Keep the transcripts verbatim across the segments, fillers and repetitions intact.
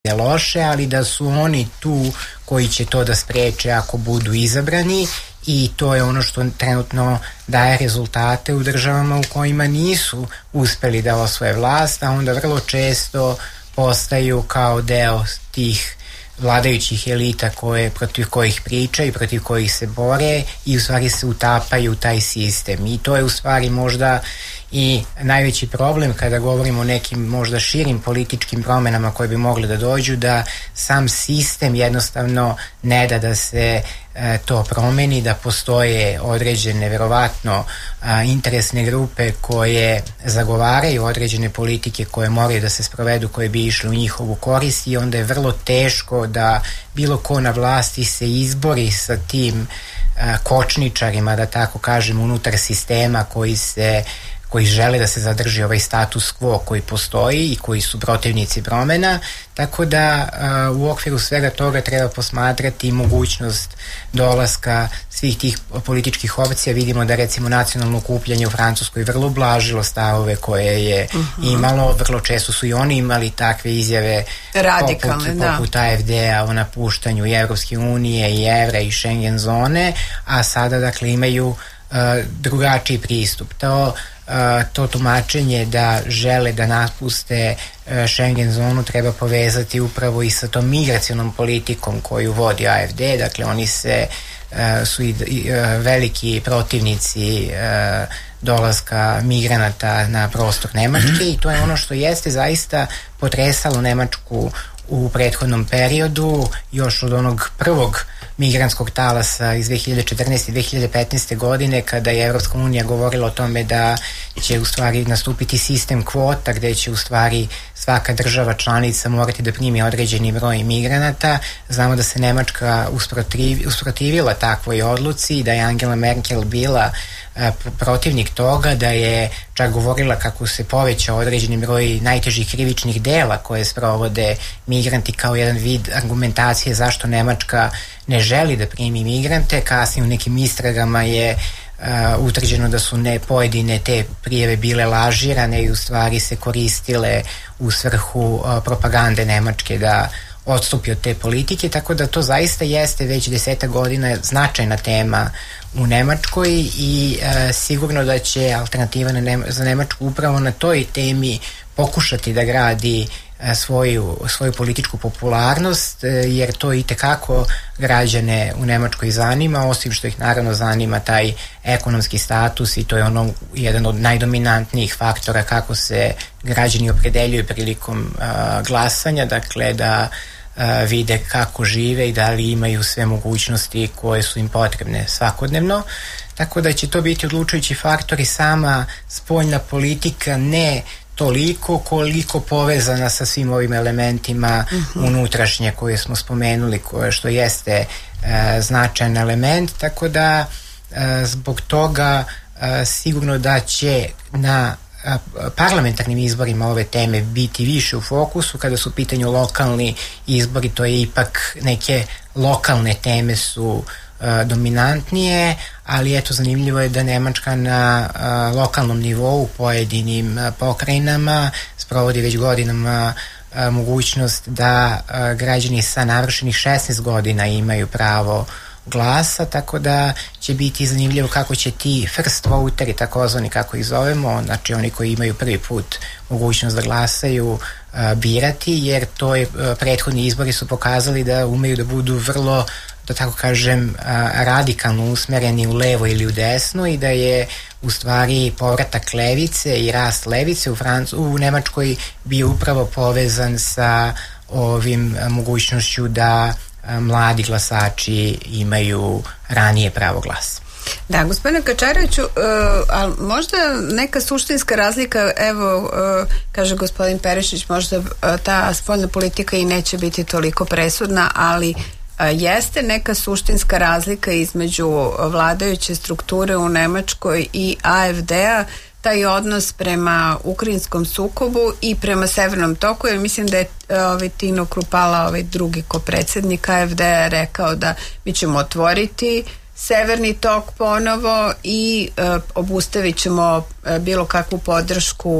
je loše, ali da su oni tu koji će to da spreče ako budu izabrani, i to je ono što trenutno daje rezultate u državama u kojima nisu uspeli da osvoje vlast, a onda vrlo često postaju kao deo tih vladajućih elita koje, protiv kojih pričaju i protiv kojih se bore, i u stvari se utapaju u taj sistem. I to je u stvari možda i najveći problem kada govorimo o nekim možda širim političkim promenama koje bi mogli da dođu, da sam sistem jednostavno ne da da se e, to promeni, da postoje određene verovatno a, interesne grupe koje zagovaraju određene politike koje moraju da se sprovedu, koje bi išle u njihovu korist, i onda je vrlo teško da bilo ko na vlasti se izbori sa tim a, kočničarima, da tako kažem, unutar sistema koji se koji žele da se zadrži ovaj status quo koji postoji i koji su protivnici promena, tako da uh, u okviru svega toga treba posmatrati mogućnost dolaska svih tih političkih opcija. Vidimo da recimo nacionalno okupljanje u Francuskoj vrlo ublažilo stavove koje je uh-huh. imalo, vrlo često su i oni imali takve izjave radikalne, poput, da. poput A F D-a o napuštanju i Evropske unije i evra i Schengen zone, a sada dakle imaju uh, drugačiji pristup. To Uh, to tumačenje da žele da napuste uh, Schengen zonu treba povezati upravo i sa tom migracionom politikom koju vodi A F D. Dakle, oni se uh, su i, i uh, veliki protivnici uh, dolaska migranata na prostor Nemačke, i to je ono što jeste zaista potresalo Nemačku u prethodnom periodu, još od onog prvog migrantskog talasa iz dve hiljade četrnaeste i dve hiljade petnaeste godine, kada je Evropska unija govorila o tome da će u stvari nastupiti sistem kvota, gde će u stvari svaka država članica morati da primi određeni broj migranata. Znamo da se Nemačka usprotiv, usprotivila takvoj odluci i da je Angela Merkel bila a, protivnik toga, da je čak govorila kako se poveća određeni broj najtežih krivičnih dela koje sprovode migranti kao jedan vid argumentacije zašto Nemačka ne želi da primi migrante. Kasnije u nekim istragama je uh, utvrđeno da su ne pojedine te prijave bile lažirane i u stvari se koristile u svrhu uh, propagande Nemačke da odstupi od te politike, tako da to zaista jeste već desetak godina značajna tema u Nemačkoj, i uh, sigurno da će alternativa na Nema, za Nemačku upravo na toj temi pokušati da gradi svoju, svoju političku popularnost, jer to i tekako građane u Nemačkoj zanima, osim što ih naravno zanima taj ekonomski status, i to je ono jedan od najdominantnijih faktora kako se građani opredeljuju prilikom a, glasanja, dakle da a, vide kako žive i da li imaju sve mogućnosti koje su im potrebne svakodnevno. Tako da će to biti odlučujući faktor, i sama spoljna politika ne toliko koliko povezana sa svim ovim elementima uh-huh. unutrašnje koje smo spomenuli, koje što jeste e, značajan element, tako da e, zbog toga e, sigurno da će na a, parlamentarnim izborima ove teme biti više u fokusu. Kada su u pitanju lokalni izbori, to je ipak neke lokalne teme su dominantnije, ali eto zanimljivo je da Nemačka na a, lokalnom nivou u pojedinim a, pokrajinama sprovodi već godinama a, mogućnost da a, građani sa navršenih šesnaest godina imaju pravo glasa, tako da će biti zanimljivo kako će ti first voteri, takozvani kako ih zovemo, znači oni koji imaju prvi put mogućnost da glasaju, a, birati, jer to je a, prethodni izbori su pokazali da umeju da budu vrlo, da tako kažem, radikalno usmereni u levo ili u desno, i da je u stvari povratak levice i rast levice u, Francu, u Nemačkoj bio upravo povezan sa ovim mogućnošću da mladi glasači imaju ranije pravo glasa. Da, gospodine Kačareviću, uh, ali možda neka suštinska razlika, evo, uh, kaže gospodin Perišić, možda uh, ta spoljna politika i neće biti toliko presudna, ali jeste neka suštinska razlika između vladajuće strukture u Nemačkoj i A F D-a, taj odnos prema ukrajinskom sukobu i prema Severnom toku, jer mislim da je ovaj, Tino Krupala, ovaj drugi kopredsednik A F D-a, rekao da mi ćemo otvoriti Severni tok ponovo i uh, obustavit ćemo uh, bilo kakvu podršku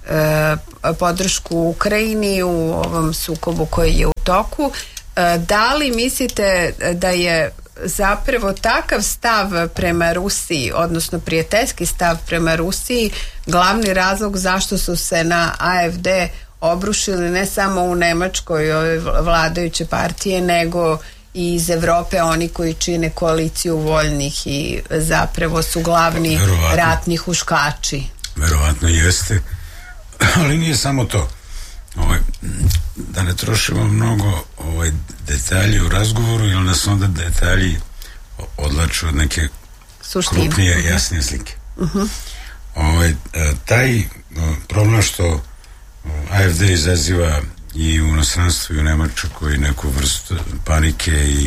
e, podršku Ukrajini u ovom sukobu koji je u toku. E, da li mislite da je zapravo takav stav prema Rusiji, odnosno prijateljski stav prema Rusiji, glavni razlog zašto su se na A F D obrušili ne samo u Nemačkoj ove vladajuće partije, nego i iz Evrope oni koji čine koaliciju voljnih i zapravo su glavni verovatno, ratni huškači? Verovatno jeste, ali nije samo to. Ovaj, da ne trošimo mnogo ovaj, detalji u razgovoru, jer nas onda detalji odlaču od neke Suštine. krupnije, jasnije slike. Uh-huh. Ovaj, taj problem što A F D izaziva i u inostranstvu i u Nemačkoj neku vrstu panike i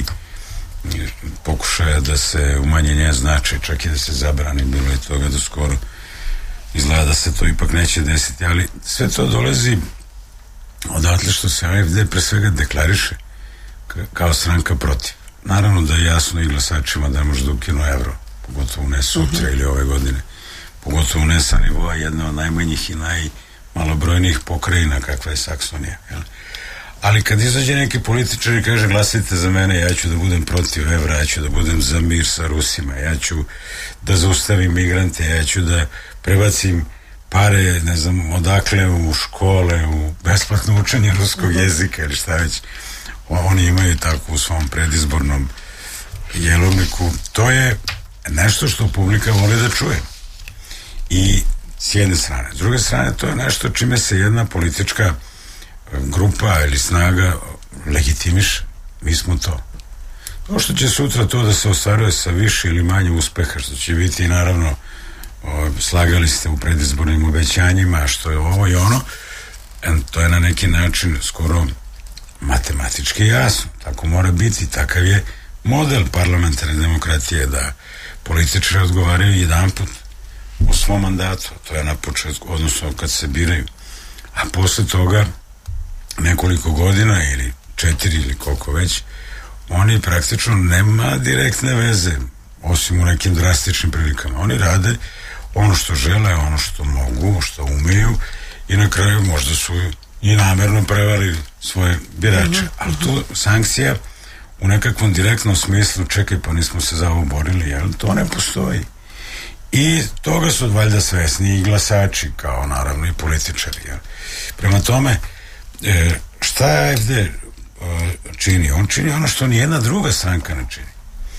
pokušaja da se umanje njen značaj, čak i da se zabrani, bilo je toga do skoro. Izgleda da se to ipak neće desiti, ali sve to dolazi odatle što se A F D pre svega deklariše kao stranka protiv. Naravno da je jasno i glasačima da može da ukinu evro, pogotovo ne sutra uh-huh. ili ove godine, pogotovo ne sa nivoa jedne od najmanjih i najmalobrojnijih pokrajina kakva je Saksonija. Jel? Ali kad izađe neki političar i kaže glasajte za mene, ja ću da budem protiv evra, ja ću da budem za mir sa Rusima, ja ću da zaustavim migrante, ja ću da prebacim pare, ne znam, odakle u škole, u besplatno učenje ruskog jezika ili šta već. Oni imaju tako u svom predizbornom jelovniku. To je nešto što publika voli da čuje. I s jedne strane. S druge strane, to je nešto čime se jedna politička grupa ili snaga legitimiše. Mi smo to. To što će sutra to da se ostvaruje sa više ili manje uspeha, što će biti naravno o, slagali ste u predizbornim obećanjima, što je ovo i ono, to je na neki način skoro matematički jasno. Tako mora biti, takav je model parlamentarne demokratije, da političari odgovaraju jedan put u svom mandatu, to je na početku, odnosno kad se biraju, a posle toga nekoliko godina ili četiri ili koliko već, oni praktično nema direktne veze, osim u nekim drastičnim prilikama. Oni rade ono što žele, ono što mogu, što umeju i na kraju možda su i namerno prevarili svoje birače. Mm-hmm. Ali tu sankcija u nekakvom direktnom smislu, čekaj, pa nismo se za ovo borili, jel? To ne postoji. I toga su valjda svesni i glasači, kao naravno i političari, jel? Prema tome, e, šta A F D e, čini? On čini ono što nijedna druga stranka ne čini.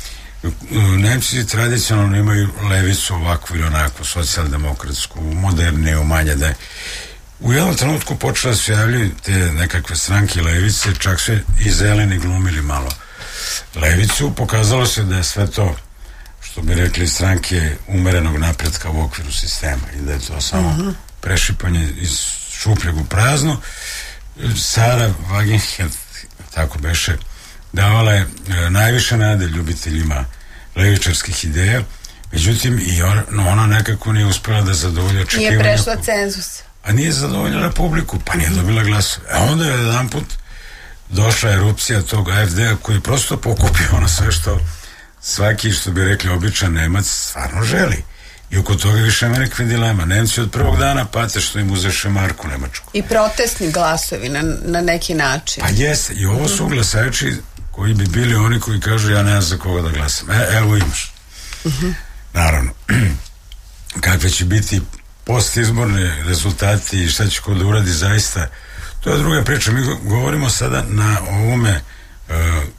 Nemci tradicionalno imaju levicu ovakvu ili onakvu, socijaldemokratsku, moderniju, manje da je. U jednom trenutku počela se javljaju te nekakve stranke levice, čak su i zeleni glumili malo levicu. Pokazalo se da je sve to, što bi rekli, stranke umerenog napretka u okviru sistema i da je to samo uh-huh. prešipanje iz šupljeg u prazno. Sara Wagenknecht, tako beše, davala je e, najviše nade ljubiteljima levičarskih ideja, međutim i ona, no, ona nekako nije uspela da zadovolja očekivanja. Nije prešla cenzus. A nije zadovoljila publiku, pa nije dobila glasove. A onda je jedan put došla erupcija tog A F D-a koji prosto pokupio ono sve što svaki, što bi rekli, običan Nemac stvarno želi. I oko toga više nema nekakve dilema. Nemci od prvog dana pate što im uzeše marku Nemačku. I protestni glasovi na, na neki način. Pa jeste. I ovo su glasači koji bi bili oni koji kažu ja nemam za koga da glasam. E, evo imaš. Uh-huh. Naravno. Kakve će biti postizborne rezultati i šta će ko da uradi zaista, to je druga priča. Mi govorimo sada na ovome uh,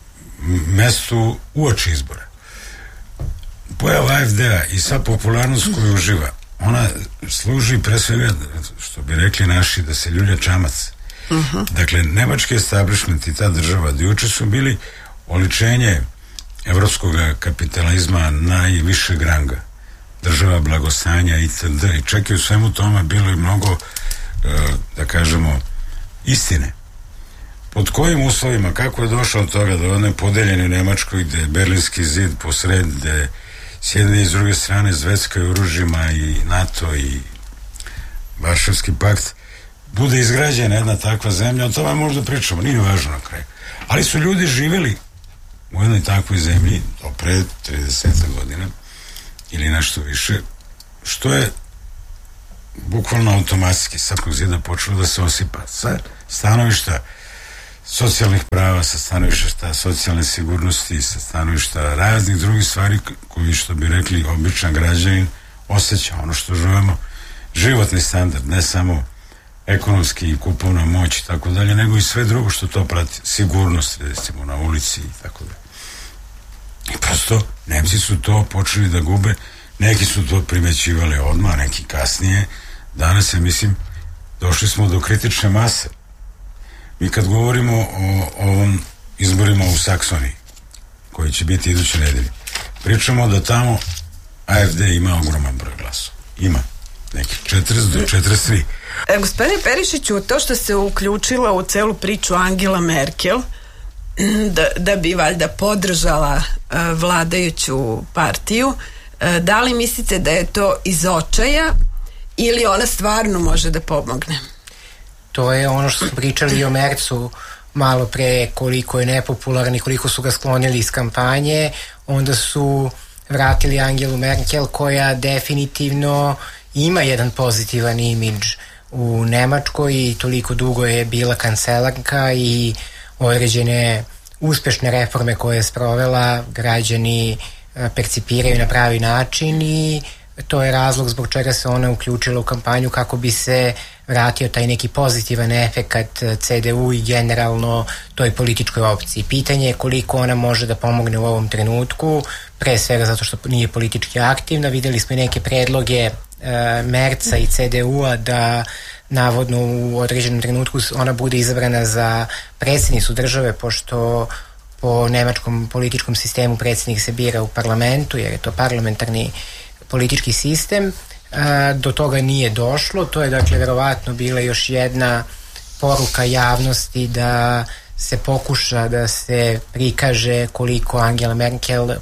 mestu uoči izbora. Pojava A F D-a i sva popularnost koju uživa, ona služi pre svega, što bi rekli naši, da se ljulja čamac. Uh-huh. Dakle, nemački establishment i ta država do juče su bili oličenje evropskog kapitalizma najvišeg ranga, država blagostanja itd. I čak i u svemu tome bilo je mnogo, da kažemo, istine. Pod kojim uslovima, kako je došao od toga da one podeljene u Nemačkoj, gde je Berlinski zid posred, gde s jedne i s druge strane zveckaju oružjima i NATO i Varšavski pakt, bude izgrađena jedna takva zemlja, o tome možda pričamo, nije važno na kraju. Ali su ljudi živjeli u jednoj takvoj zemlji do pre trideset godina ili nešto više, što je bukvalno automatski sa zida počelo da se osipa sa stanovišta socijalnih prava, sa stanovišta socijalne sigurnosti, sa stanovišta raznih drugih stvari koji, što bi rekli običan građanin, osjeća ono što želimo, životni standard, ne samo ekonomski i kupovna moć i tako dalje, nego i sve drugo što to prati, sigurnost recimo na ulici i tako dalje. I prosto Nemci su to počeli da gube, neki su to primećivali odmah, neki kasnije. Danas je, mislim, došli smo do kritične mase. Mi kad govorimo o, o ovom izborima u Saksoniji, koji će biti iduće nedelje, pričamo da tamo A F D ima ogroman broj glasova. Ima nekih četrdeset do četrdeset tri. E, gospodine Perišiću, to što se uključila u celu priču Angela Merkel, da, da bi valjda podržala uh, vladajuću partiju, uh, da li mislite da je to iz očaja ili ona stvarno može da pomogne? To je ono što smo pričali o Mercu malo pre, koliko je nepopularan i koliko su ga sklonili iz kampanje. Onda su vratili Angelu Merkel, koja definitivno ima jedan pozitivan imidž u Nemačkoj i toliko dugo je bila kancelarka i određene uspešne reforme koje je sprovela građani percipiraju na pravi način i to je razlog zbog čega se ona uključila u kampanju, kako bi se vratio taj neki pozitivan efekat C D U i generalno toj političkoj opciji. Pitanje je koliko ona može da pomogne u ovom trenutku, pre svega zato što nije politički aktivna. Videli smo i neke predloge e, Merca i C D U-a da navodno u određenom trenutku ona bude izabrana za predsjednicu države, pošto po nemačkom političkom sistemu predsjednik se bira u parlamentu, jer je to parlamentarni politički sistem. Do toga nije došlo. To je dakle verovatno bila još jedna poruka javnosti da se pokuša da se prikaže koliko Angela Merkel uh,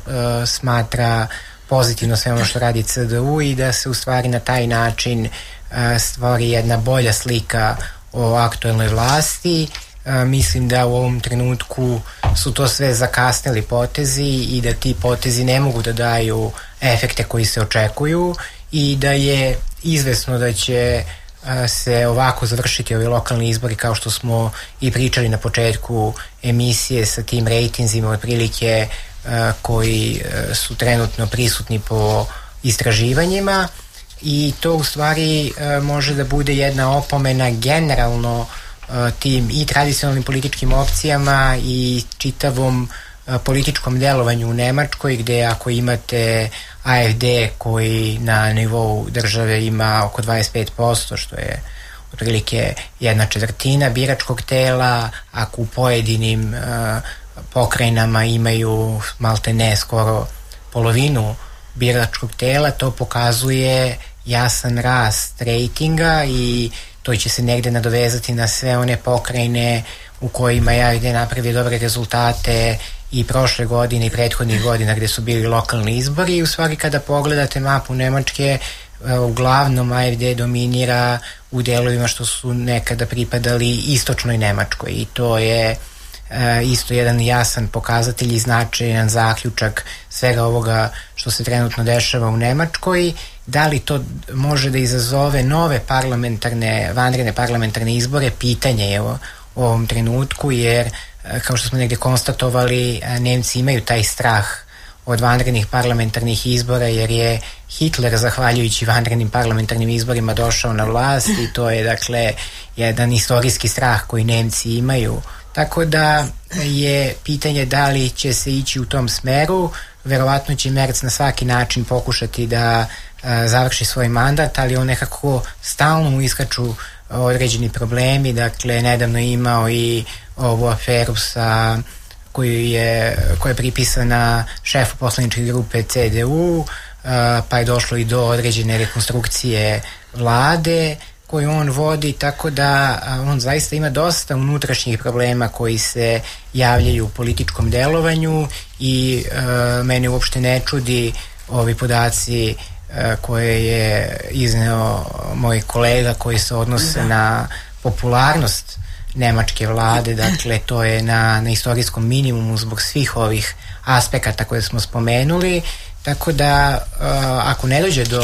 smatra pozitivno sve ono što radi C D U i da se u stvari na taj način uh, stvori jedna bolja slika o aktuelnoj vlasti. Uh, mislim da u ovom trenutku su to sve zakasneli potezi i da ti potezi ne mogu da daju efekte koji se očekuju i da je izvesno da će a, se ovako završiti ovi lokalni izbori, kao što smo i pričali na početku emisije, sa tim rejtinzima otprilike a, koji a, su trenutno prisutni po istraživanjima, i to u stvari a, može da bude jedna opomena generalno a, tim i tradicionalnim političkim opcijama i čitavom političkom delovanju u Nemačkoj, gde ako imate A F D koji na nivou države ima oko dvadeset pet posto, što je otprilike jedna četvrtina biračkog tela, ako u pojedinim uh, pokrajinama imaju malte ne skoro polovinu biračkog tela, to pokazuje jasan rast rejtinga i to će se negde nadovezati na sve one pokrajine u kojima je A F D napravio dobre rezultate i prošle godine i prethodnih godina gde su bili lokalni izbori. I u stvari kada pogledate mapu Nemačke, uglavnom A F D dominira u delovima što su nekada pripadali istočnoj Nemačkoj i to je e, isto jedan jasan pokazatelj i značajan zaključak svega ovoga što se trenutno dešava u Nemačkoj. Da li to može da izazove nove parlamentarne, vanredne parlamentarne izbore, pitanje je u ovom trenutku, jer kao što smo negde konstatovali, Nemci imaju taj strah od vanrednih parlamentarnih izbora, jer je Hitler zahvaljujući vanrednim parlamentarnim izborima došao na vlast i to je dakle jedan istorijski strah koji Nemci imaju. Tako da je pitanje da li će se ići u tom smeru. Verovatno će Merz na svaki način pokušati da a, završi svoj mandat, ali on nekako stalno mu iskaču određeni problemi. Dakle, nedavno je imao i ovu aferu sa koju je, koja je pripisana šefu poslaničke grupe C D U, pa je došlo i do određene rekonstrukcije vlade koju on vodi, tako da on zaista ima dosta unutrašnjih problema koji se javljaju u političkom delovanju i uh, mene uopšte ne čudi ovi podaci uh, koje je izneo moj kolega koji se odnose da. na popularnost nemačke vlade, dakle to je na, na istorijskom minimumu zbog svih ovih aspekata koje smo spomenuli, tako da uh, ako ne dođe do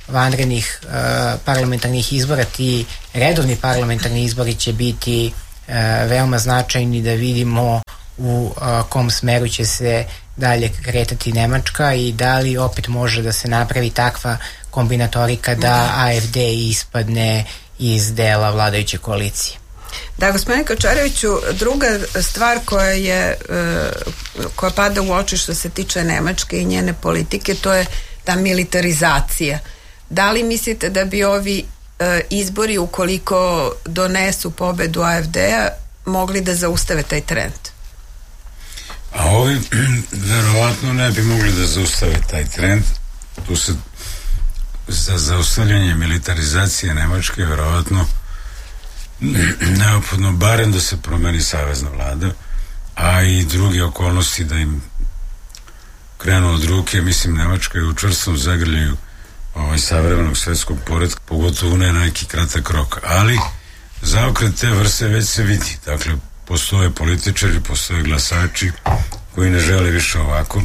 vanrednih uh, parlamentarnih izbora, ti redovni parlamentarni izbori će biti uh, veoma značajni da vidimo u uh, kom smeru će se dalje kretati Nemačka i da li opet može da se napravi takva kombinatorika da A F D ispadne iz dela vladajuće koalicije. Da, gospodine Kačareviću, druga stvar koja je koja pada u oči što se tiče Nemačke i njene politike, to je ta militarizacija. Da li mislite da bi ovi izbori, ukoliko donesu pobedu A F D-a, mogli da zaustave taj trend? A ovi verovatno ne bi mogli da zaustave taj trend. Tu se za zaustavljanje militarizacije Nemačke verovatno neophodno barem da se promeni savezna vlada, a i druge okolnosti da im krenu od ruke. Mislim, Nemačka je u čvrstom zagrljaju ovaj savremenog svetskog poretka, pogotovo ne neki kratak rok, ali zaokret te vrste već se vidi. Dakle, postoje političari, postoje glasači koji ne žele više ovako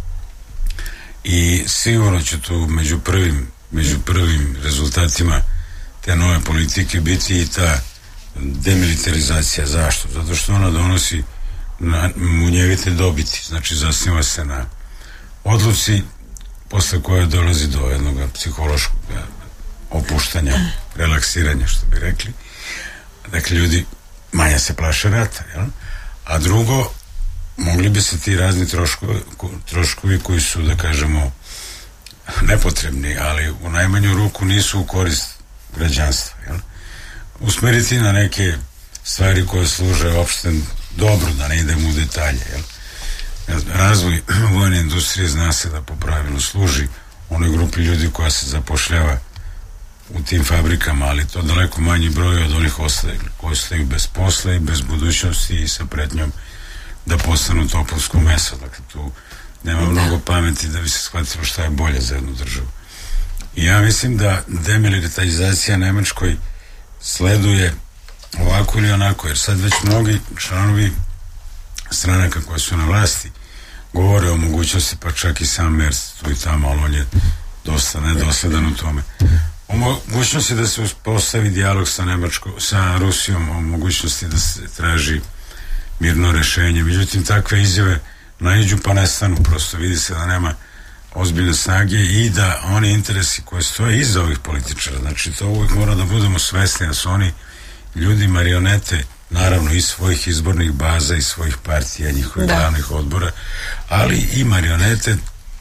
i sigurno će tu među prvim među prvim rezultatima te nove politike biti i ta demilitarizacija. Zašto? Zato što ona donosi munjevite dobiti, znači zasniva se na odluci posle koje dolazi do jednog psihološkog opuštanja, relaksiranja, što bi rekli. Dakle, ljudi manje se plaše rata, jel? A drugo, mogli bi se ti razni troškovi, troškovi koji su, da kažemo, nepotrebni, ali u najmanju ruku nisu u korist građanstva, jel? Usmeriti na neke stvari koje služe opštem dobro, da ne idemo u detalje, jel? Razvoj vojne industrije zna se da po pravilu služi onoj grupi ljudi koja se zapošljava u tim fabrikama, ali to daleko manji broj od onih ostali koji ostaju bez posla i bez budućnosti i sa pretnjom da postanu topovsko meso. Dakle, tu nema mnogo pameti da bi se shvatilo šta je bolje za jednu državu. I ja mislim da demilitarizacija Nemačkoj sleduje ovako ili onako, jer sad već mnogi članovi stranaka koje su na vlasti govore o mogućnosti, pa čak i sam Merz tu i tamo, ali on je dosta nedosledan u tome, o mogućnosti da se uspostavi dijalog sa Nemačkom, sa Rusijom, o mogućnosti da se traži mirno rešenje. Međutim, takve izjave naiđu pa nestanu, prosto vidi se da nema ozbiljne snage i da oni interesi koje stoje iza ovih političara, znači to uvijek mora da budemo svesni da su oni ljudi marionete, naravno i svojih izbornih baza i svojih partija, njihovih da. glavnih odbora, ali i marionete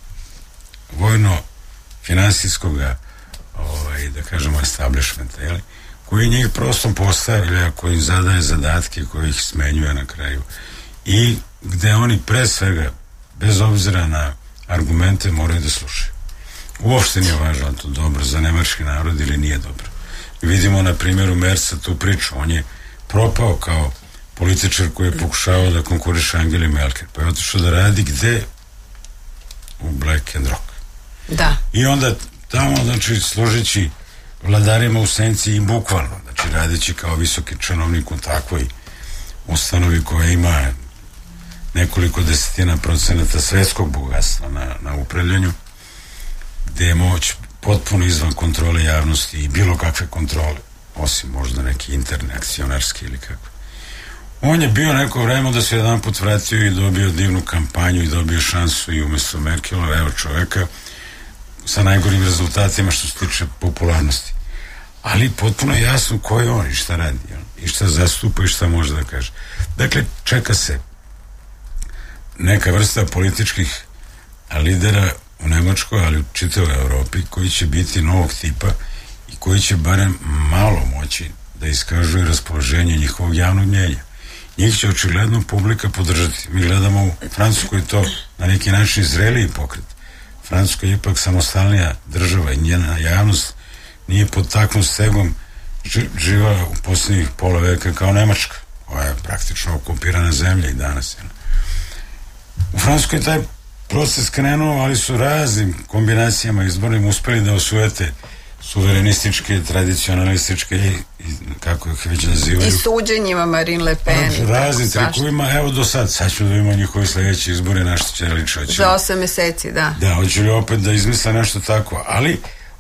vojno-finansijskog ovaj, da kažemo establishmenta, jeli? Koji njih prosto postavlja, koji im zadaje zadatke, koji ih smenjuje na kraju i gde oni pre svega, bez obzira na argumente, moraju da slušaju. Uopšte nije važno to dobro za nemački narod ili nije dobro. Vidimo na primjeru Merza tu priču, on je propao kao političar koji je pokušavao da konkuriše Angeli Merkel, pa je otišao da radi gde? U Black and Rock. Da. I onda tamo, znači, služeći vladarima u senci i bukvalno, znači radeći kao visoki činovnik u takvoj ustanovi koja ima nekoliko desetina procenata svetskog bogatstva na, na upravljanju, gde je moć potpuno izvan kontrole javnosti i bilo kakve kontrole, osim možda neki interne, akcionarski ili kako. On je bio neko vreme da se jedan put vratio i dobio divnu kampanju i dobio šansu i umjesto Merkelova, evo čoveka sa najgorim rezultatima što se tiče popularnosti. Ali potpuno je jasno ko je on i šta radi, jel? I šta zastupa i šta može da kaže. Dakle, čeka se neka vrsta političkih lidera u Nemačkoj, ali u čitavoj Evropi, koji će biti novog tipa i koji će barem malo moći da iskažu raspoloženje njihovog javnog mnjenja. Njih će očigledno publika podržati. Mi gledamo u Francuskoj to na neki način zreliji pokret. Francuska je ipak samostalnija država i njena javnost nije pod takvom stegom živa u posljednjih pola veka kao Nemačka, koja je praktično okupirana zemlja i danas. U Francuskoj je taj proces krenuo, ali su raznim kombinacijama izbornim uspeli da osvojete suverenističke, tradicionalističke i, i kako ih već nazivaju. I suđenjima Marine Le Pen. Pa, raznim trikovima, evo do sad, sad ću da imamo njihovi sledeći izbore, na što će liči. Za osam meseci, da. Da, hoću li opet da izmisle nešto tako, ali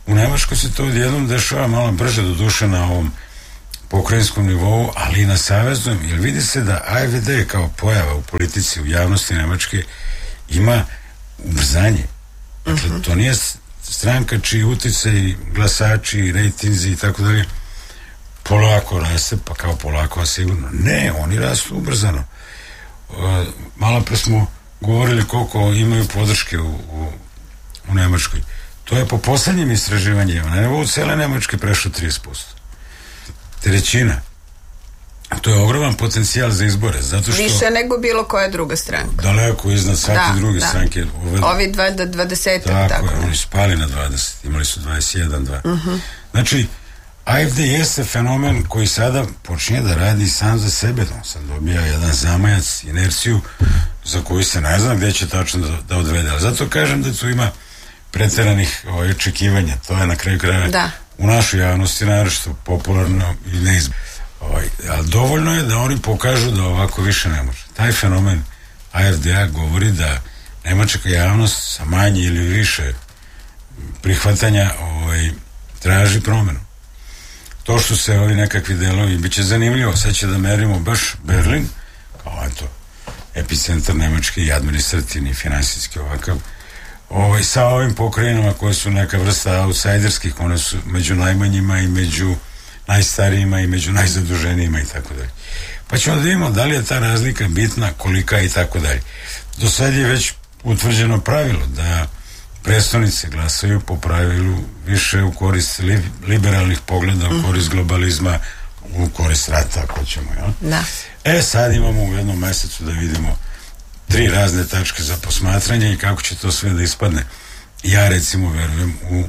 U Nemačkoj se to odjednom dešava malo brže, do duše na ovom pokrajinskom nivou, ali i na saveznom, jer vidi se da A F D kao pojava u politici, u javnosti Nemačke ima ubrzanje. Dakle, uh-huh. to nije stranka čiji uticaj, glasači, rejtinzi i tako dalje polako raste, pa kao polako, a sigurno. Ne, oni rastu ubrzano. Uh, malo pre smo govorili koliko imaju podrške u, u, u Nemačkoj. To je po poslednjim istraživanjima na nivou cele Nemačke prešlo trideset posto. Trećina. To je ogroman potencijal za izbore, zato što... Više nego bilo koja druga stranka. Daleko iznad svake da, druge da. stranke. Ove... Ovi dvadeset. Tako, tako je, oni su pali na dvadeset, imali su dvadeset jedan, dva. Uh-huh. Znači, A F D jeste fenomen koji sada počinje da radi sam za sebe. On sad dobija jedan zamajac, inerciju za koju se ne zna gde će tačno da, da odvede. Ali zato kažem da tu ima preteranih ovaj, očekivanja. To je na kraju kraja da. u našoj javnosti naročito popularno i neizbjegno. Ovaj, ali dovoljno je da oni pokažu da ovako više ne može. Taj fenomen A F D-a govori da nemačka javnost sa manje ili više prihvatanja ovaj, traži promenu. To što se ovi nekakvi delovi, bit će zanimljivo, sad će da merimo baš Berlin, kao eto, epicentar Nemačke i administrativni i finansijski ovakav, ovaj, sa ovim pokrajinama koje su neka vrsta outsiderskih, one su među najmanjima i među najstarijima i među najzaduženijima i tako dalje. Pa ćemo da vidimo da li je ta razlika bitna, kolika i tako dalje. Do sad je već utvrđeno pravilo da prestonice glasaju po pravilu više u korist li, liberalnih pogleda, u korist globalizma, u korist rata, ako ćemo, jel? Da. E, sad imamo u jednom mesecu da vidimo tri razne tačke za posmatranje i kako će to sve da ispadne. Ja, recimo, verujem u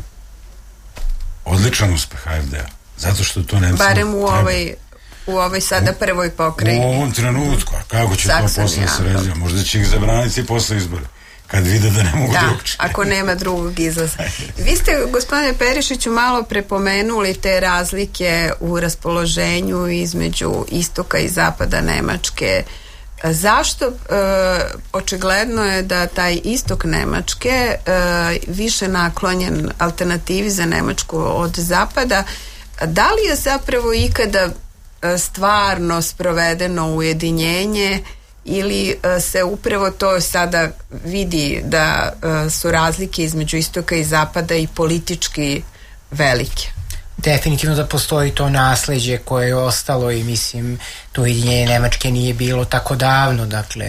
odličan uspeh A F D-a. Zato što to Nemcima barem u treba. ovoj u ovoj sada prvoj pokrajini. U ovom trenutku, a kako će Saksonija, to posle se razvija? Možda će ih zabraniti posle izbora, kad vide da ne mogu da, drugčije. ako nema drugog izlaza. Vi ste, gospodine Perišiću, malo prepomenuli te razlike u raspoloženju između istoka i zapada Nemačke. Zašto? E, očigledno je da taj istok Nemačke e, više naklonjen alternativi za Nemačku od zapada. Da li je zapravo ikada stvarno sprovedeno ujedinjenje ili se upravo to sada vidi da su razlike između istoka i zapada i politički velike? Definitivno da postoji to nasleđe koje je ostalo i mislim to ujedinjenje Nemačke nije bilo tako davno, dakle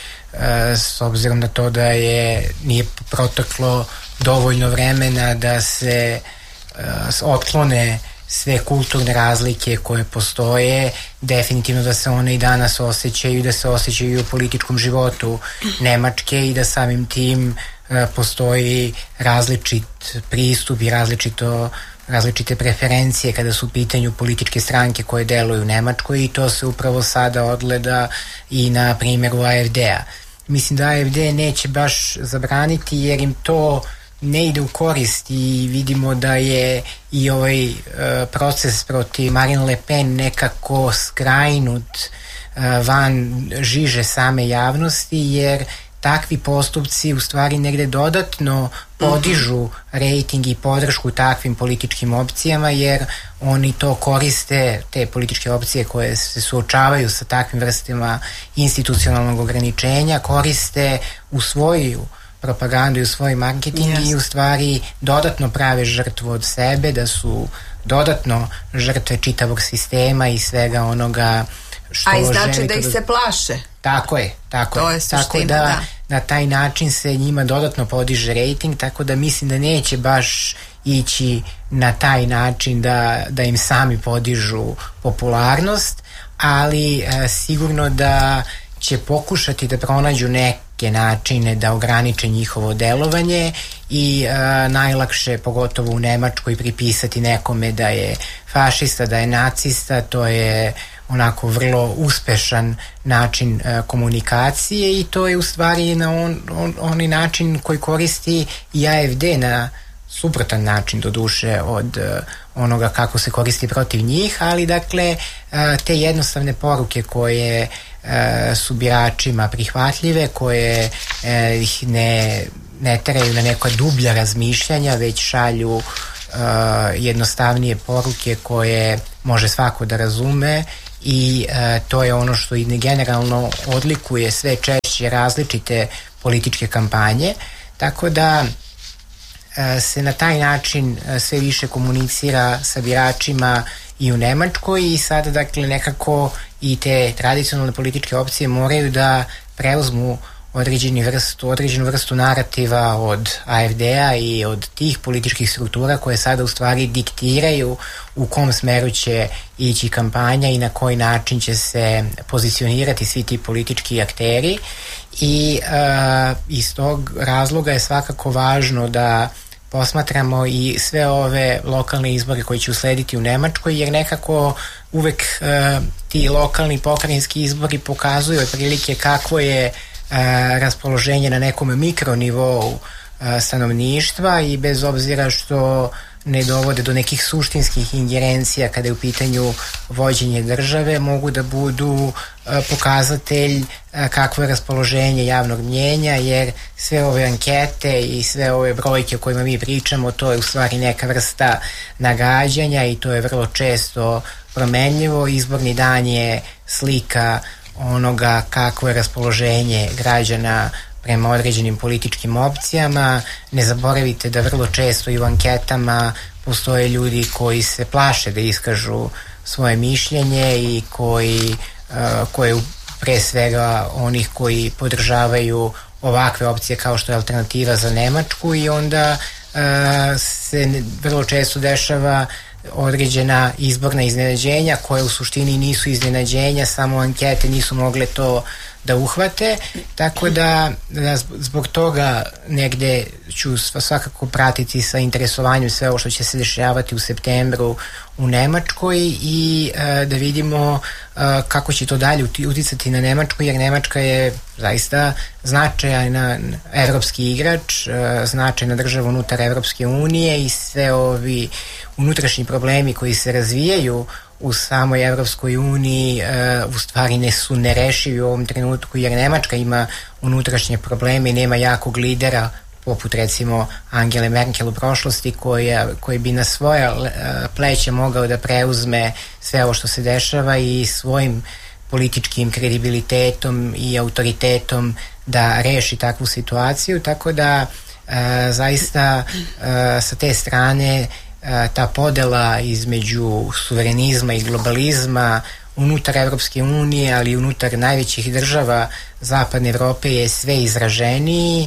s obzirom na to da je nije proteklo dovoljno vremena da se otklone sve kulturne razlike koje postoje, definitivno da se one i danas osjećaju i da se osjećaju i u političkom životu Nemačke i da samim tim e, postoji različit pristup i različito, različite preferencije kada su u pitanju političke stranke koje deluju u Nemačkoj i to se upravo sada odgleda i na primjeru A F D-a. Mislim da A F D neće baš zabraniti jer im to ne ide u korist i vidimo da je i ovaj e, proces protiv Marine Le Pen nekako skrajnut e, van žiže same javnosti jer takvi postupci u stvari negde dodatno podižu rejting i podršku takvim političkim opcijama jer oni to koriste, te političke opcije koje se suočavaju sa takvim vrstama institucionalnog ograničenja, koriste u svoju propagandu i u svoj marketing yes. i u stvari dodatno prave žrtvu od sebe, da su dodatno žrtve čitavog sistema i svega onoga što a i znači želi da ih da... se plaše. Tako je, tako to je. je suština, tako da, da na taj način se njima dodatno podiže rejting, tako da mislim da neće baš ići na taj način da, da im sami podižu popularnost, ali e, sigurno da će pokušati da pronađu neke načine da ograniče njihovo delovanje i e, najlakše, pogotovo u Nemačkoj, pripisati nekome da je fašista, da je nacista, to je onako vrlo uspešan način e, komunikacije i to je u stvari na on, on, onaj način koji koristi i A F D na suprotan način do duše od e, onoga kako se koristi protiv njih, ali dakle e, te jednostavne poruke koje e, su biračima prihvatljive, koje e, ih ne, ne teraju na neka dublja razmišljanja, već šalju jednostavnije poruke koje može svako da razume i uh, to je ono što i generalno odlikuje sve češće različite političke kampanje, tako da uh, se na taj način uh, sve više komunicira sa biračima i u Nemačkoj i sada dakle nekako i te tradicionalne političke opcije moraju da preuzmu određenu vrstu, određenu vrstu narativa od A F D-a i od tih političkih struktura koje sada u stvari diktiraju u kom smeru će ići kampanja i na koji način će se pozicionirati svi ti politički akteri i uh, iz tog razloga je svakako važno da posmatramo i sve ove lokalne izbore koji će uslediti u Nemačkoj, jer nekako uvek uh, ti lokalni pokrajinski izbori pokazuju otprilike kakvo je uh, raspoloženje na nekom mikronivou uh, stanovništva i bez obzira što ne dovode do nekih suštinskih ingerencija kada je u pitanju vođenje države, mogu da budu uh, pokazatelj uh, kakvo je raspoloženje javnog mnjenja, jer sve ove ankete i sve ove brojke o kojima mi pričamo, to je u stvari neka vrsta nagađanja i to je vrlo često promenljivo. Izborni dan je slika onoga kakvo je raspoloženje građana prema određenim političkim opcijama. Ne zaboravite da vrlo često i u anketama postoje ljudi koji se plaše da iskažu svoje mišljenje i koji, uh, koje pre svega onih koji podržavaju ovakve opcije kao što je Alternativa za Nemačku i onda uh, se vrlo često dešava određena izborna iznenađenja koje u suštini nisu iznenađenja, samo ankete nisu mogle to da uhvate, tako da, da zbog toga negde ću svakako pratiti sa interesovanjem sve ovo što će se dešavati u septembru u Nemačkoj i e, da vidimo e, kako će to dalje uticati na Nemačku, jer Nemačka je zaista značajna evropski igrač, e, značajna država unutar Evropske unije i sve ovi unutrašnji problemi koji se razvijaju u samoj Evropskoj uniji e, u stvari ne su nerešivi u ovom trenutku, jer Nemačka ima unutrašnje probleme i nema jakog lidera poput recimo Angele Merkel u prošlosti koja, koji bi na svoja pleća mogao da preuzme sve ovo što se dešava i svojim političkim kredibilitetom i autoritetom da reši takvu situaciju, tako da e, zaista e, sa te strane ta podela između suverenizma i globalizma unutar Evropske unije, ali i unutar najvećih država Zapadne Evrope je sve izraženiji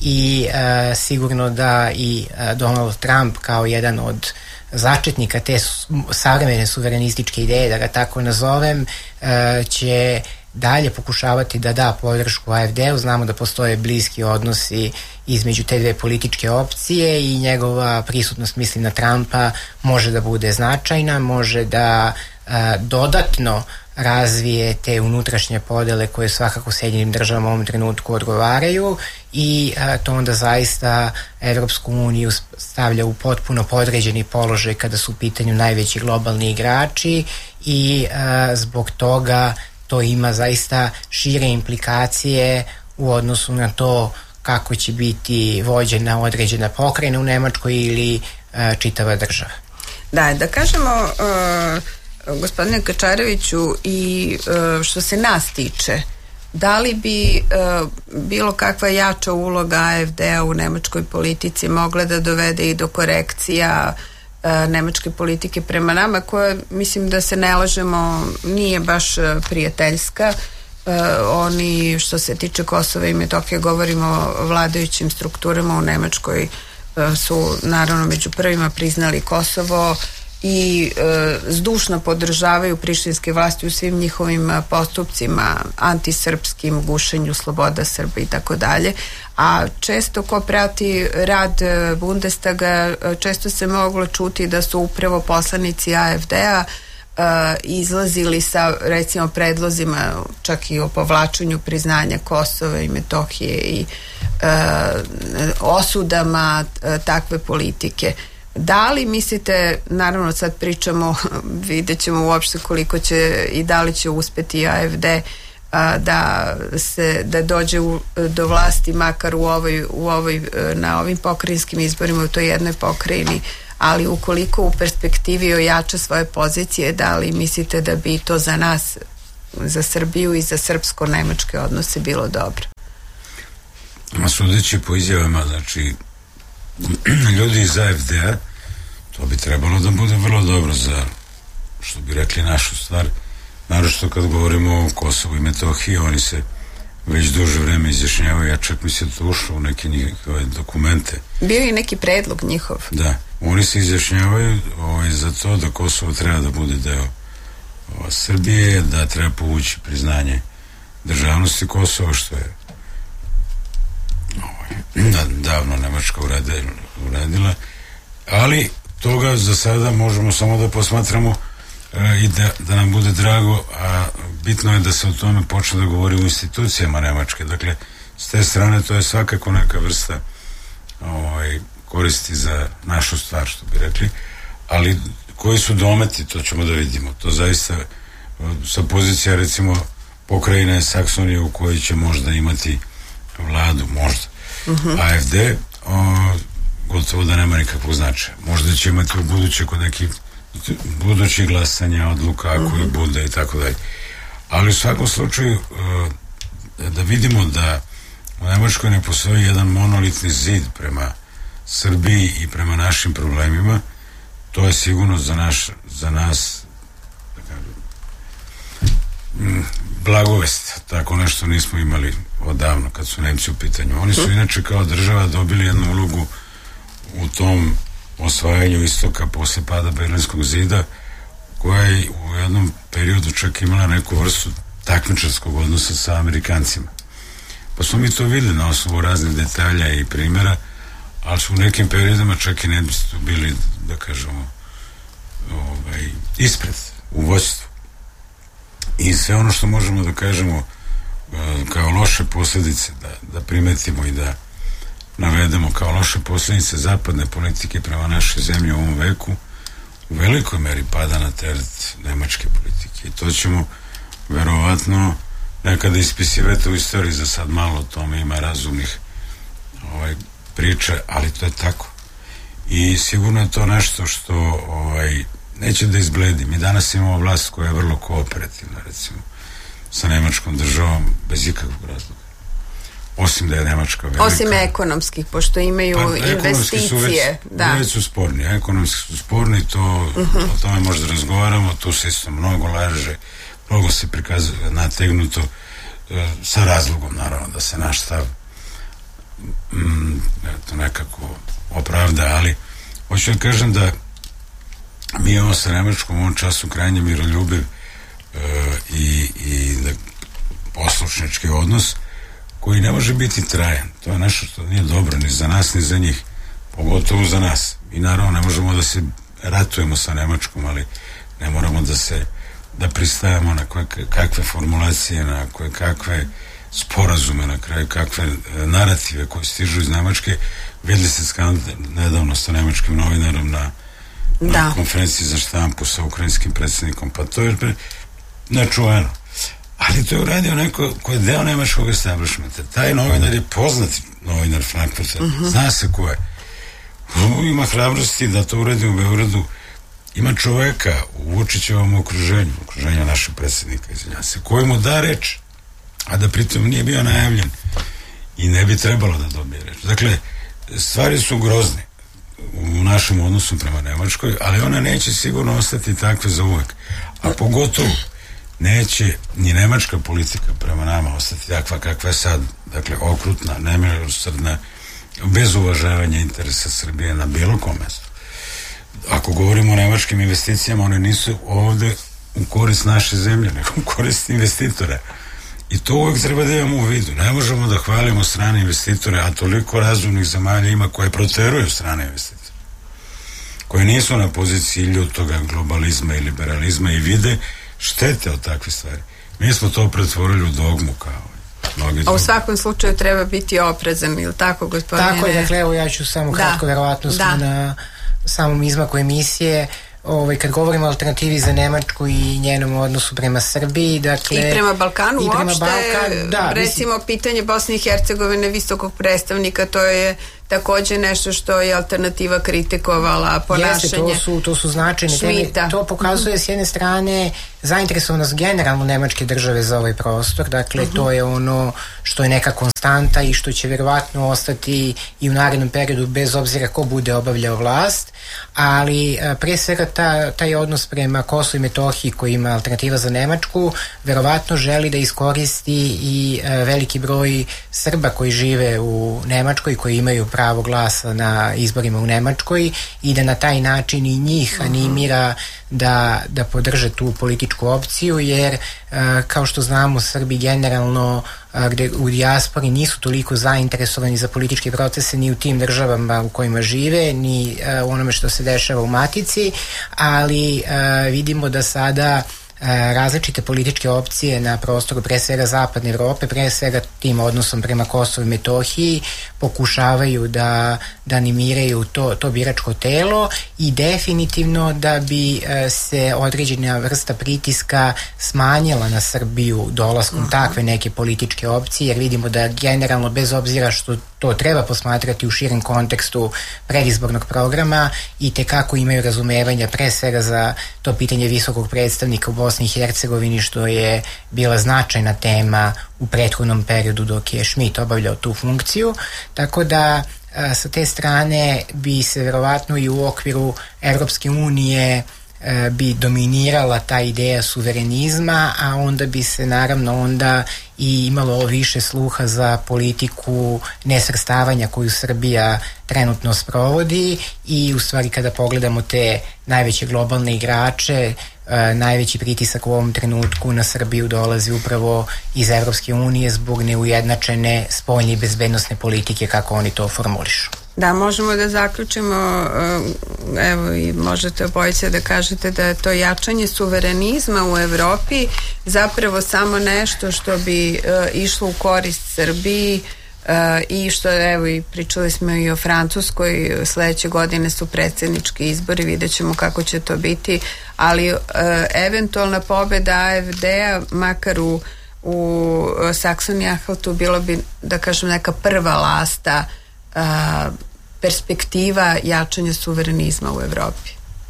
i e, sigurno da i e, Donald Trump kao jedan od začetnika te savremene suverenističke ideje, da ga tako nazovem, e, će dalje pokušavati da da podršku A F D-u. Znamo da postoje bliski odnosi između te dve političke opcije i njegova prisutnost, mislim na Trumpa, može da bude značajna, može da a, dodatno razvije te unutrašnje podele koje svakako Sjedinjenim državama u ovom trenutku odgovaraju i a, to onda zaista Evropsku uniju stavlja u potpuno podređeni položaj kada su u pitanju najveći globalni igrači i a, zbog toga to ima zaista šire implikacije u odnosu na to kako će biti vođena određena pokrajina u Nemačkoj ili uh, čitava država. Da, da kažemo uh, gospodine Kačareviću i uh, što se nas tiče, da li bi uh, bilo kakva jača uloga A F D-a u nemačkoj politici mogla da dovede i do korekcija uh, nemačke politike prema nama, koja, mislim da se ne lažemo, nije baš uh, prijateljska. Uh, oni što se tiče Kosova i Metohije, govorimo o vladajućim strukturama u Nemačkoj, uh, su naravno među prvima priznali Kosovo i uh, zdušno podržavaju prištinske vlasti u svim njihovim uh, postupcima antisrpskim, gušenju sloboda Srba i tako dalje, a često ko prati rad uh, Bundestaga, uh, često se moglo čuti da su upravo poslanici A F D-a Uh, izlazili sa recimo predlozima čak i o povlačenju priznanja Kosova i Metohije i uh, osudama uh, takve politike. Da li mislite, naravno sad pričamo, vidjet ćemo uopšte koliko će i da li će uspeti A F D uh, da se da dođe u, do vlasti makar u ovoj, u ovoj, na ovim pokrajinskim izborima u toj jednoj pokrajini, ali ukoliko u perspektivi ojača svoje pozicije, da li mislite da bi to za nas, za Srbiju i za srpsko-nemačke odnose bilo dobro? Ma sudeći po izjavama, znači ljudi iz A F D-a, to bi trebalo da bude vrlo dobro za, što bi rekli, našu stvar, naročito kad govorimo o Kosovu i Metohiji. Oni se već duže vreme izjašnjavaju, ja čak mi se to ušlo u neke njihove dokumente. Bio je neki predlog njihov. Da, oni se izjašnjavaju ovaj, za to da Kosovo treba da bude deo ovaj, Srbije, da treba povući priznanje državnosti Kosova, što je ovaj, da, davno Nemačka uradila, uradila, ali toga za sada možemo samo da posmatramo e, i da, da nam bude drago, a bitno je da se o tome počne da govori u institucijama Nemačke. Dakle, s te strane to je svakako neka vrsta ovaj, koristi za našu stvar, što bi rekli, ali koji su dometi, to ćemo da vidimo. To zaista sa pozicija, recimo, pokrajine Saksonije u kojoj će možda imati vladu, možda. Uh-huh. A F D o, gotovo da nema nikakvog značaja. Možda će imati u buduće kod nekih budućih glasanja, odluka, ako uh-huh. bude i tako dalje. Ali u svakom slučaju da vidimo da u Nemačkoj ne postoji jedan monolitni zid prema Srbiji i prema našim problemima, to je sigurno za, naš, za nas da kažem, blagovest. Tako nešto nismo imali odavno kad su Nemci u pitanju. Oni su inače kao država dobili jednu ulogu u tom osvajanju istoka posle pada Berlinskog zida, koja je u jednom periodu čak imala neku vrstu takmičarskog odnosa sa Amerikancima. Pa smo mi to videli na osnovu raznih detalja i primjera, ali su u nekim periodima čak i ne biste bili, da kažemo, ovaj, ispred, u vođstvu. I sve ono što možemo da kažemo kao loše posljedice, da, da primetimo i da navedemo kao loše posljedice zapadne politike prema našoj zemlji u ovom veku, u velikoj meri pada na teret nemačke politike. I to ćemo verovatno nekada ispisivati u istoriji. Za sad malo o tome ima razumnih ovaj, priča, ali to je tako. I sigurno je to nešto što ovaj, neće da izbledi. Mi danas imamo vlast koja je vrlo kooperativna, recimo, sa nemačkom državom, bez ikakvog razloga. Osim da je Nemačka velika. Osim ekonomskih, pošto imaju pa, investicije. Su već, da. već su sporni. Ekonomski su sporni, to, uh-huh. o tome možda razgovaramo, tu se isto mnogo laže, mnogo se prikazuje nategnuto, e, sa razlogom, naravno, da se naš stav mm, to nekako opravda, ali hoću da kažem da mi imamo sa Nemačkom u ovom času krajnje miroljubiv e, i, i da, poslušnički odnos koji ne može biti trajan. To je nešto što nije dobro ni za nas, ni za njih, pogotovo za nas. I naravno ne možemo da se ratujemo sa Nemačkom, ali ne moramo da se da pristajamo na koje, kakve formulacije, na koje kakve sporazume, na kraju kakve narative koje stižu iz Nemačke. Videli ste skandal nedavno sa nemačkim novinarom na, na konferenciji za štampu sa ukrajinskim predsjednikom, pa to je nečuveno. Ali to je uradio neko ko je deo nemačkog establishmenta. Taj novinar je poznati novinar Frankfurta. Uh-huh. Zna se ko je. Ima hrabrosti da to uradi u Beogradu. Ima čoveka u Vučićevom okruženju, okruženju našeg predsjednika, izvinjam se, koji mu da reč, a da pritom nije bio najavljen i ne bi trebalo da dobije reč. Dakle, stvari su grozne u našem odnosu prema Nemačkoj, ali ona neće sigurno ostati takve za uvek. A pogotovo neće ni nemačka politika prema nama ostati takva kakva je sad, dakle okrutna, nemilosrdna, bez uvažavanja interesa Srbije na bilo kom mestu. Ako govorimo o nemačkim investicijama, one nisu ovde u korist naše zemlje, nego u korist investitora. I to uvijek treba da imamo u vidu. Ne možemo da hvalimo strane investitore, a toliko razumnih zemalja ima koje proteruju strane investitore, koje nisu na poziciji ljutoga globalizma i liberalizma i vide štete od takve stvari. Mi smo to pretvorili u dogmu kao mnogi. A u svakom slučaju treba biti oprezan, ili tako, gospodine? Tako je, dakle, evo ja ću samo da. kratko, verovatno smo na samom izmaku emisije. Ovaj, kad govorimo o alternativi za Nemačku i njenom odnosu prema Srbiji, dakle... I prema Balkanu i uopšte, prema Balkan, da, recimo, mislim, pitanje Bosne i Hercegovine, visokog predstavnika, to je takođe nešto što je Alternativa kritikovala, ponašanje Jeste, to su, to su značajne teme. To pokazuje s jedne strane zainteresovanost generalno nemačke države za ovaj prostor, dakle uh-huh. to je ono što je neka konstanta i što će verovatno ostati i u narednom periodu bez obzira ko bude obavljao vlast, ali pre svega ta, taj odnos prema Kosovu i Metohiji koji ima Alternativa za Nemačku verovatno želi da iskoristi i veliki broj Srba koji žive u Nemačkoj, koji imaju pravo glasa na izborima u Nemačkoj i da na taj način i njih animira da, da podrže tu političku opciju, jer kao što znamo Srbi generalno gde u dijaspori nisu toliko zainteresovani za političke procese ni u tim državama u kojima žive, ni u onome što se dešava u matici, ali vidimo da sada različite političke opcije na prostoru pre svega zapadne Evrope, pre svega tim odnosom prema Kosovu i Metohiji pokušavaju da, da animiraju to, to biračko telo i definitivno da bi se određena vrsta pritiska smanjila na Srbiju dolaskom takve neke političke opcije, jer vidimo da generalno bez obzira što to treba posmatrati u širem kontekstu predizbornog programa i tekako imaju razumevanja pre svega za to pitanje visokog predstavnika u Bosni i Hercegovini, što je bila značajna tema u prethodnom periodu dok je Schmidt obavljao tu funkciju, tako da a, sa te strane bi se verovatno i u okviru Evropske unije bi dominirala ta ideja suverenizma, a onda bi se naravno onda i imalo više sluha za politiku nesvrstavanja koju Srbija trenutno sprovodi i u stvari kada pogledamo te najveće globalne igrače, najveći pritisak u ovom trenutku na Srbiju dolazi upravo iz Evropske unije zbog neujednačene spoljne i bezbednosne politike kako oni to formulišu. Da, možemo da zaključimo, evo i možete obojice da kažete da je to jačanje suverenizma u Evropi zapravo samo nešto što bi išlo u korist Srbiji i što, evo i pričali smo i o Francuskoj, sledeće godine su predsjednički izbori, vidjet ćemo kako će to biti, ali eventualna pobeda A F D-a makar u, u Saksoniji-Anhaltu bilo bi, da kažem, neka prva lasta A, perspektiva jačanja suverenizma u Evropi.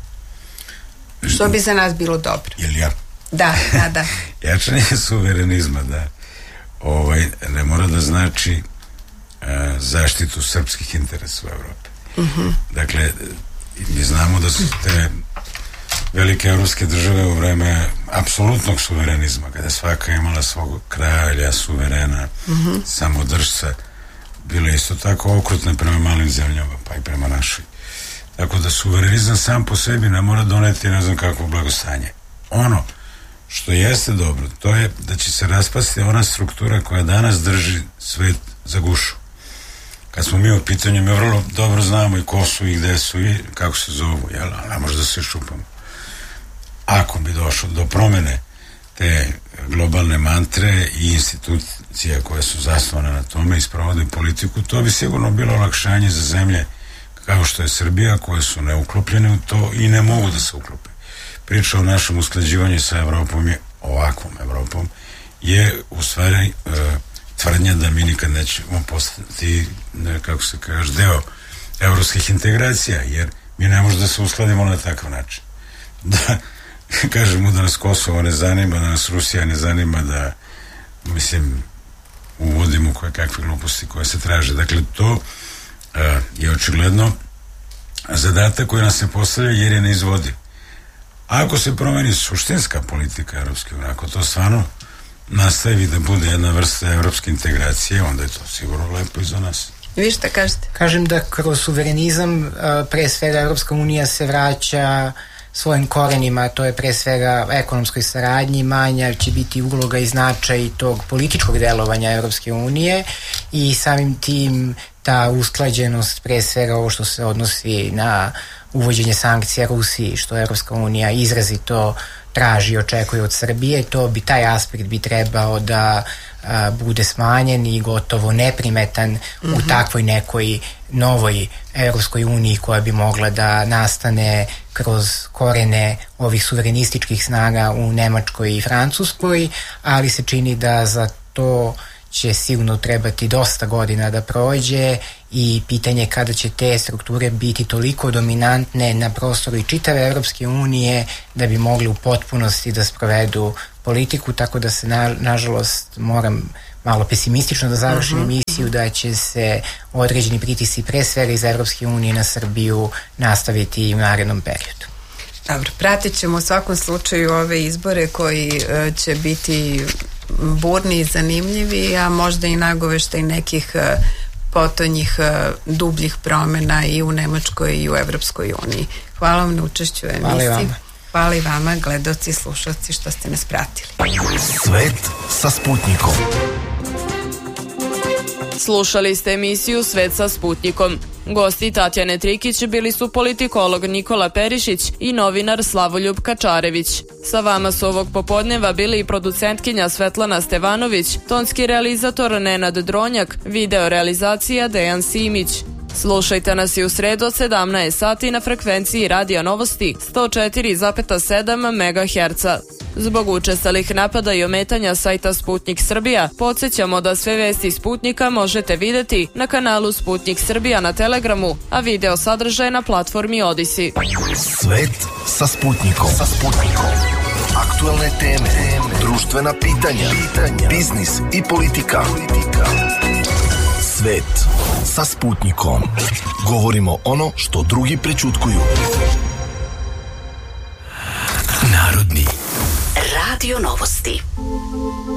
Što bi za nas bilo dobro? Jel ja? Da, da, da. Jačanje suverenizma, da. Ovaj, ne mora da znači a, zaštitu srpskih interesa u Evropi. Uh-huh. Dakle, mi znamo da su te velike evropske države u vreme apsolutnog suverenizma, kada svaka imala svog kralja, suverena, uh-huh. samodržca, bile isto tako okrutne prema malim zemljama, pa i prema našoj. Tako da suverenizam sam po sebi ne mora doneti ne znam kakvo blagostanje. Ono što jeste dobro, to je da će se raspasti ona struktura koja danas drži svet za gušu. Kad smo mi u pitanju, mi vrlo dobro znamo i ko su i gde su i kako se zovu, jel? Ali ne može da se šupamo. Ako bi došlo do promene te globalne mantre i institucija koje su zasnovane na tome i sprovode politiku, to bi sigurno bilo olakšanje za zemlje kao što je Srbija, koje su neuklopljene u to i ne mogu da se uklope. Priča o našem usklađivanju sa Evropom je ovakvom Evropom je u stvari e, tvrdnja da mi nikad nećemo postati, ne, kako se kaže, deo evropskih integracija, jer mi ne možemo da se uskladimo na takav način. Da kažemo da nas Kosovo ne zanima, da nas Rusija ne zanima, da, mislim, uvodimo koje kakve gluposti koje se traže. Dakle, to uh, je očigledno zadatak koji nas se postavlja jer je neizvodiv. Ako se promeni suštinska politika Evropske unije, ako to stvarno nastavi da bude jedna vrsta evropske integracije, onda je to sigurno lepo i za nas. Vi šta kažete? Kažem da kroz suverenizam pre svega Evropska unija se vraća svojim korenima, to je pre svega ekonomskoj saradnji, manja će biti uloga i značaj tog političkog delovanja Evropske unije i samim tim ta usklađenost, pre svega ovo što se odnosi na uvođenje sankcija Rusiji, što Evropska unija izrazito traži i očekuje od Srbije, to bi, taj aspekt bi trebao da a, bude smanjen i gotovo neprimetan mm-hmm. u takvoj nekoj novoj Evropskoj uniji koja bi mogla da nastane kroz korene ovih suverenističkih snaga u Nemačkoj i Francuskoj, ali se čini da za to će sigurno trebati dosta godina da prođe i pitanje kada će te strukture biti toliko dominantne na prostoru i čitave Evropske unije da bi mogli u potpunosti da sprovedu politiku, tako da se na, nažalost moram malo pesimistično da završim uh-huh. emisiju, da će se određeni pritisci pre svega iz Evropske unije na Srbiju nastaviti i u narednom periodu. Dobro, pratit ćemo u svakom slučaju ove izbore koji uh, će biti burni i zanimljivi, a možda i nagoveštaj nekih uh, potonjih uh, dubljih promena i u Nemačkoj i u Evropskoj uniji. Hvala vam na učešću u emisiji. Hvala i vama. Hvala i vama, gledaoci i slušalci, što ste nas pratili. Svet sa Sputnikom. Slušali ste emisiju Svet sa Sputnikom. Gosti Tatjane Trikić bili su politikolog Nikola Perišić i novinar Slavoljub Kačarević. Sa vama su ovog popodneva bili i producentkinja Svetlana Stevanović, tonski realizator Nenad Dronjak, video realizacija Dejan Simić. Slušajte nas i u sredu od sedamnaest sati na frekvenciji Radio Novosti sto četiri zarez sedam megaherca. Zbog učestalih napada i ometanja sajta Sputnik Srbija, podsjećamo da sve vesti Sputnika možete videti na kanalu Sputnik Srbija na Telegramu, a video sadržaj na platformi Odisi. Svet sa Sputnikom. Sa Sputnikom. Aktualne teme, društvena pitanja, pitanja, biznis i politika. politika. Svet sa Sputnikom. Govorimo ono što drugi prećutkuju. Narodni Radio Novosti.